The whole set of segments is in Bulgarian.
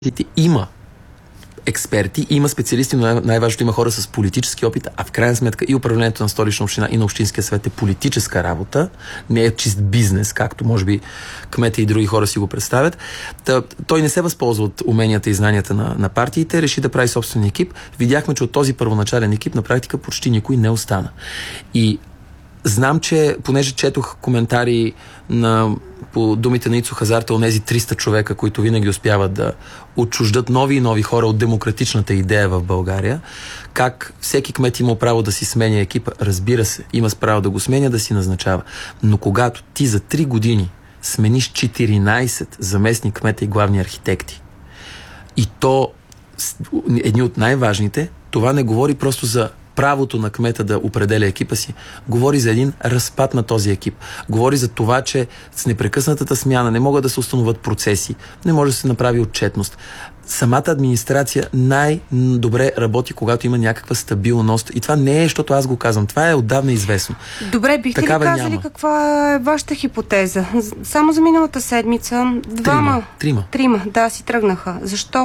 има експерти, има специалисти, но най-важното има хора с политически опит, а в крайна сметка и управлението на Столична община и на Общинския съвет е политическа работа, не е чист бизнес, както може би кмета и други хора си го представят. Той не се възползва от уменията и знанията на партиите, реши да прави собствен екип. Видяхме, че от този първоначален екип на практика почти никой не остана. И знам, че понеже четох коментари по думите на Ицо Хазарта, онези 300 човека, които винаги успяват да отчуждат нови и нови хора от демократичната идея в България, как всеки кмет има право да си сменя екипа, разбира се, има право да го сменя, да си назначава. Но когато ти за 3 години смениш 14 заместник кмета и главни архитекти, и то едни от най-важните, това не говори просто за правото на кмета да определя екипа си, говори за един разпад на този екип. Говори за това, че с непрекъснатата смяна не могат да се установят процеси, не може да се направи отчетност. Самата администрация най-добре работи, когато има някаква стабилност. И това не е, защото аз го казвам. Това е отдавна известно. Добре, бихте ли казали каква е вашата хипотеза? Само за миналата седмица Трима, да, си тръгнаха. Защо?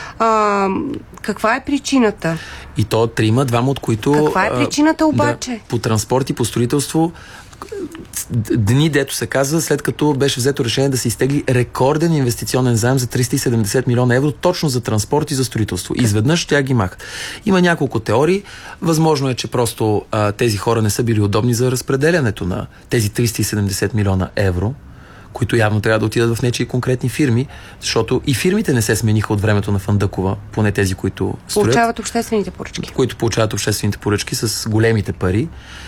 Каква е причината? И то трима, двама от които... Каква е причината обаче? Да, по транспорт и по строителство дни, дето се казва, след като беше взето решение да се изтегли рекорден инвестиционен заем за 370 милиона евро точно за транспорт и за строителство. Изведнъж тя ги махат. Има няколко теории. Възможно е, че просто тези хора не са били удобни за разпределянето на тези 370 милиона евро, които явно трябва да отидат в нечии конкретни фирми, защото и фирмите не се смениха от времето на Фандъкова, поне тези, които строят. Получават обществените поръчки. Които получават обществените поръчки с големите пари.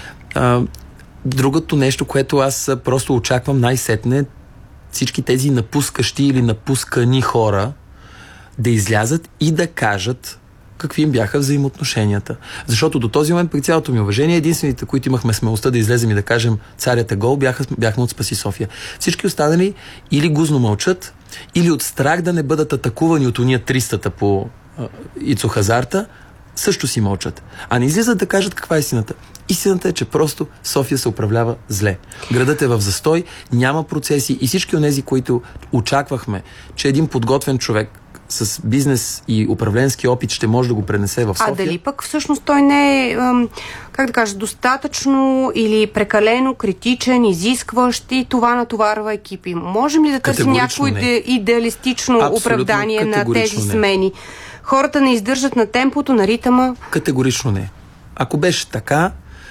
Другото нещо, което аз просто очаквам най-сетне, всички тези напускащи или напускани хора да излязат и да кажат какви им бяха взаимоотношенията. Защото до този момент, при цялото ми уважение, единствените, които имахме смелостта да излезем и да кажем царят е гол, бяхме от Спаси София. Всички останали или гузно мълчат, или от страх да не бъдат атакувани от уния 300-та по Ицо Хазарта, също си мълчат. А не излизат да кажат каква е истината. Истината е, че просто София се управлява зле. Градът е в застой, няма процеси и всички онези, които очаквахме, че един подготвен човек с бизнес и управленски опит ще може да го пренесе в София. А дали пък всъщност той не е, достатъчно или прекалено критичен, изискващ и това натоварва екипи? Можем ли да търсим някакво идеалистично оправдание на тези смени? Хората не издържат на темпото, на ритъма? Категорично не. Ако беше така,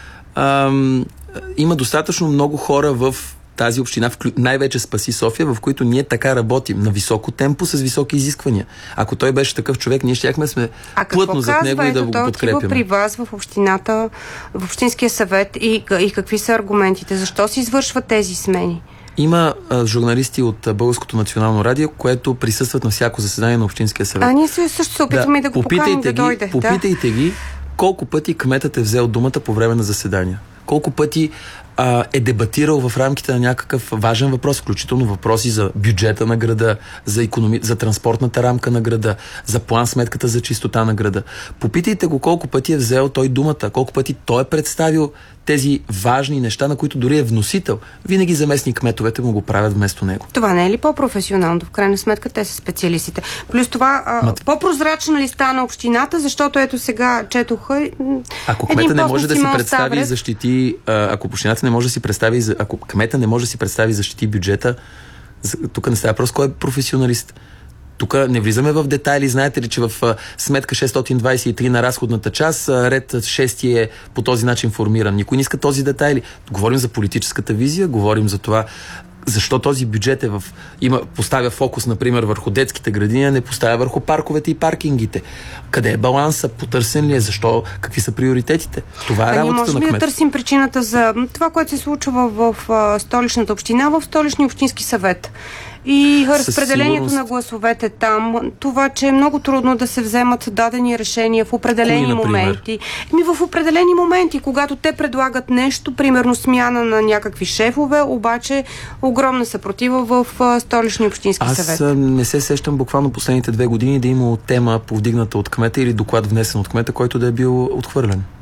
има достатъчно много хора в тази община, най-вече Спаси София, в които ние така работим, на високо темпо, с високи изисквания. Ако той беше такъв човек, ние щяхме сме плътно зад него и да го подкрепяме. При вас в общината, в Общинския съвет и какви са аргументите? Защо се извършват тези смени? Има журналисти от Българското национално радио, което присъстват на всяко заседание на Общинския съвет. Ние също се опитваме да го поканим да дойде. Попитайте ги колко пъти кметът е взел думата по време на заседания. Колко пъти е дебатирал в рамките на някакъв важен въпрос, включително въпроси за бюджета на града, за транспортната рамка на града, за план-сметката за чистота на града. Попитайте го колко пъти е взел той думата, колко пъти той е представил тези важни неща, на които дори е вносител. Винаги заместник кметовете му го правят вместо него. Това не е ли по-професионално? В крайна сметка те са специалистите. Плюс това, по-прозрачна ли стана общината, защото ето сега четоха ако кмета не може да си представи и защити, ако общината не може да си представи, ако кмета не може да си представи и защити бюджета, тук не става въпрос кой е професионалист. Тук не влизаме в детайли. Знаете ли, че в сметка 623 на разходната част ред 6 е по този начин формиран. Никой не иска този детайли. Говорим за политическата визия, говорим за това защо този бюджет поставя фокус, например, върху детските градини, а не поставя върху парковете и паркингите. Къде е баланса? Потърсен ли е? Защо? Какви са приоритетите? Това е работата на кмета. Можем ли да търсим причината за това, което се случва в Столичната община, в Столичния общински съвет? И разпределението на гласовете там, това, че е много трудно да се вземат дадени решения в определени моменти. В определени моменти, когато те предлагат нещо, примерно смяна на някакви шефове, обаче огромна съпротива в Столичния общински съвет. Аз не се сещам буквално последните 2 години да има тема повдигната от кмета или доклад внесен от кмета, който да е бил отхвърлен.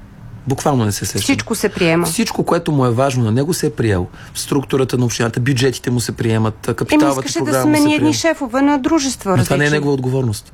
Буквално не се сещам. Всичко се приема. Всичко, което му е важно на него, се е приел. Структурата на общината, бюджетите му се приемат, капиталовата програма му се приема. Искаше да смени едни шефове на дружества. Но това не е негова отговорност.